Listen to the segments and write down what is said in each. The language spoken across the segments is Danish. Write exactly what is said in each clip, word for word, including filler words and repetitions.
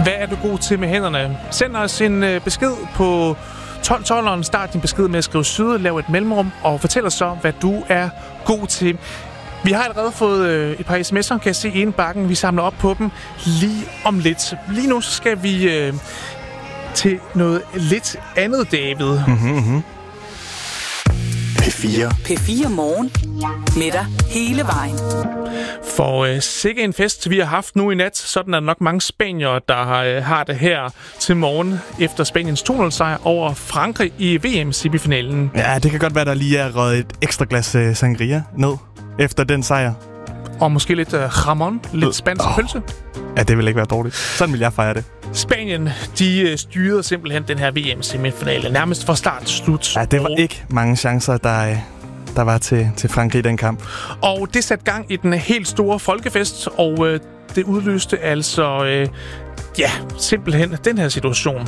Hvad er du god til med hænderne? Send os en øh, besked på tolv tolv. Start din besked med at skrive syd, lav et mellemrum, og fortæl os så, hvad du er god til. Vi har allerede fået øh, et par sms'er, kan jeg se i indbakken. Vi samler op på dem lige om lidt. Lige nu så skal vi øh, til noget lidt andet, David. Mm-hmm, mm-hmm. P fire. P fire Morgen. Med dig hele vejen. For øh, sikke en fest, vi har haft nu i nat. Sådan er der nok mange spaniere, der har, øh, har det her til morgen efter Spaniens to nul sejr over Frankrig i V M-semifinalen. Ja, det kan godt være, der lige er røget et ekstra glas øh, sangria ned efter den sejr. Og måske lidt øh, jamon, lidt spansk oh. pølse. Ja, det vil ikke være dårligt. Sådan vil jeg fejre det. Spanien, de styrede simpelthen den her V M-semifinale nærmest fra start til slut. Ja, det var og ikke mange chancer, der, der var til, til Frankrig i den kamp. Og det satte gang i den helt store folkefest, og øh, det udløste altså, øh, ja, simpelthen den her situation.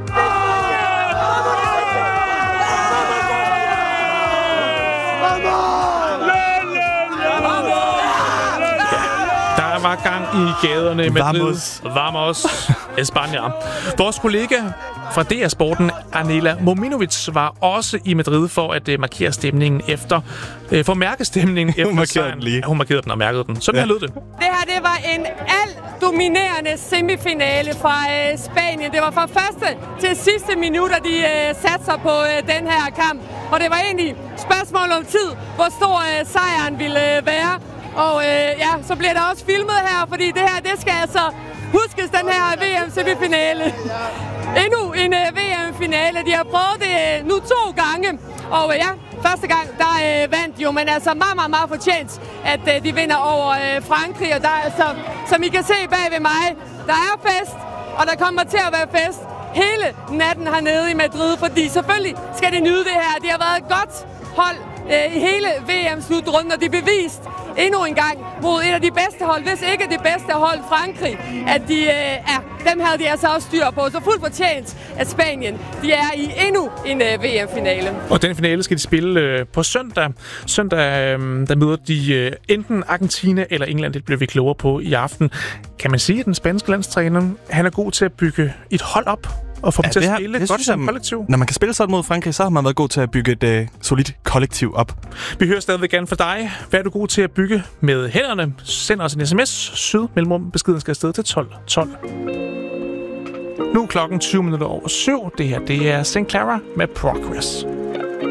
Der var gang i gaderne i Madrid. Vamos. Vamos, España. Vores kollega fra D R Sporten, Anela Mominovic, var også i Madrid for at uh, markere stemningen efter, uh, for mærkestemningen efter hun markerede sejren. den lige. Ja, hun markerede den og mærkede den. Sådan ja. her lød det. Det her, det var en alt-dominerende semifinale fra uh, Spanien. Det var fra første til sidste minutter, de uh, satte sig på uh, den her kamp. Og det var egentlig spørgsmål om tid, hvor stor uh, sejren ville uh, være. Og øh, ja, så bliver der også filmet her, fordi det her, det skal altså huskes, den her V M-semifinale. Endnu en øh, V M-finale. De har prøvet det øh, nu to gange. Og øh, ja, første gang, der øh, vandt jo, men altså meget, meget, meget fortjent, at øh, de vinder over øh, Frankrig. Og der er altså, som I kan se bag ved mig, der er fest, og der kommer til at være fest hele natten hernede i Madrid. Fordi selvfølgelig skal de nyde det her. De har været et godt hold øh, i hele V M-slutrunden, og de bevist endnu en gang mod et af de bedste hold, hvis ikke det bedste hold, Frankrig, at de øh, er, dem havde de altså også styr på. Så fuldt fortjent, at Spanien, de er i endnu en øh, V M-finale. Og den finale skal de spille øh, på søndag. Søndag, øh, der møder de øh, enten Argentina eller England. Det bliver vi klogere på i aften. Kan man sige, at den spanske landstræner, han er god til at bygge et hold op og få dem ja, til at spille godt som kollektiv? Når man kan spille sådan mod Frankrig, så har man været god til at bygge et øh, solidt kollektiv op. Vi hører stadigvæk gerne fra dig. Hvad er du god til at bygge med hænderne? Send os en sms. Syd mellemrum. Beskeden skal afsted til tolv tolv. Nu er klokken tyve minutter over syv. Det her, det er Saint Clara med Progress.